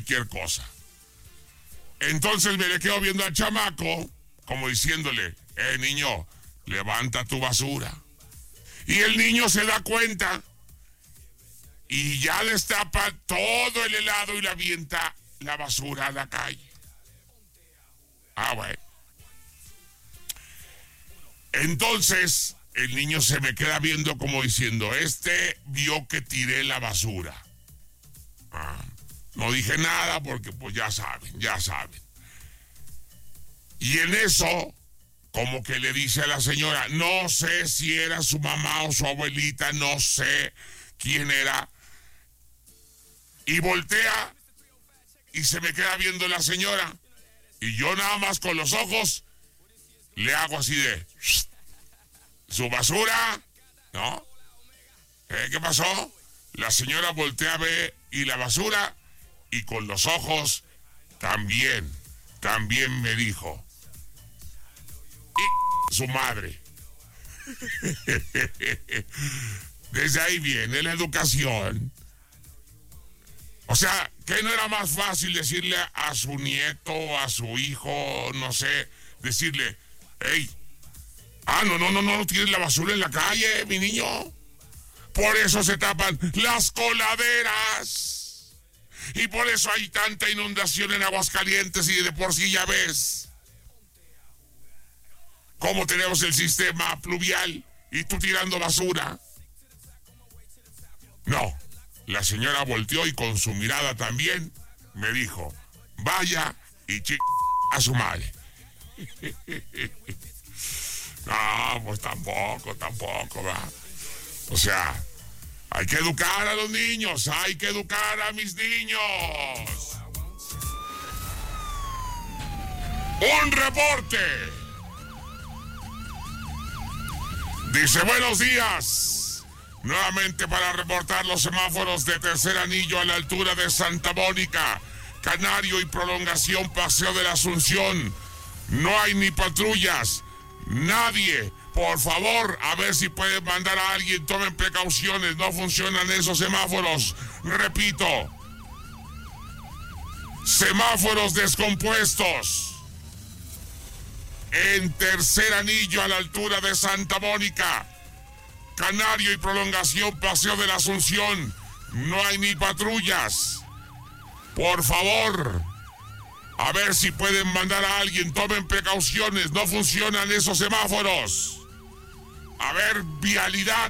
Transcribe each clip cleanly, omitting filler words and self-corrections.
cualquier cosa. Entonces me le quedo viendo al chamaco, como diciéndole, niño, levanta tu basura. Y el niño se da cuenta y ya destapa todo el helado y le avienta la basura a la calle. Bueno. Entonces, el niño se me queda viendo como diciendo, vio que tiré la basura. No dije nada porque pues ya saben. Y en eso, como que le dice a la señora, no sé si era su mamá o su abuelita, no sé quién era. Y voltea y se me queda viendo la señora. Y yo nada más con los ojos le hago así de... ¿Su basura? ¿No? ¿Qué pasó? La señora voltea a ver y la basura y con los ojos también me dijo. Y su madre. Desde ahí viene la educación. O sea, ¿qué no era más fácil decirle a su nieto, a su hijo, no sé, decirle, hey, no tires la basura en la calle, mi niño? Por eso se tapan las coladeras. Y por eso hay tanta inundación en Aguascalientes y de por sí ya ves cómo tenemos el sistema pluvial y tú tirando basura. No. La señora volteó y con su mirada también me dijo, vaya y a su madre. No, pues tampoco, va. O sea, hay que educar a los niños, hay que educar a mis niños. Un reporte. Dice, buenos días. Nuevamente para reportar los semáforos de tercer anillo a la altura de Santa Mónica, Canario y Prolongación Paseo de la Asunción. No hay ni patrullas, nadie. Por favor, a ver si pueden mandar a alguien, tomen precauciones, no funcionan esos semáforos. Repito, semáforos descompuestos en tercer anillo a la altura de Santa Mónica, Canario y Prolongación Paseo de la Asunción. No hay ni patrullas. Por favor, a ver si pueden mandar a alguien, tomen precauciones, no funcionan esos semáforos. A ver, vialidad.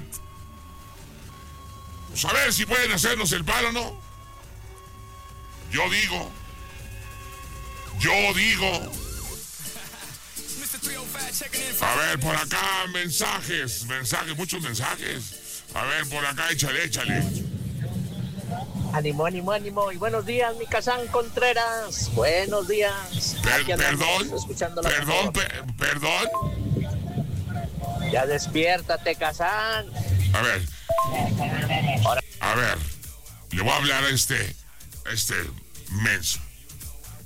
Pues a ver si pueden hacernos el paro, ¿no? Yo digo. A ver, por acá, mensajes, muchos mensajes. A ver, por acá, échale. Ánimo. Y buenos días, mi Kazán Contreras. Buenos días. Perdón. Ya despiértate, Kazán. A ver, le voy a hablar a este menso.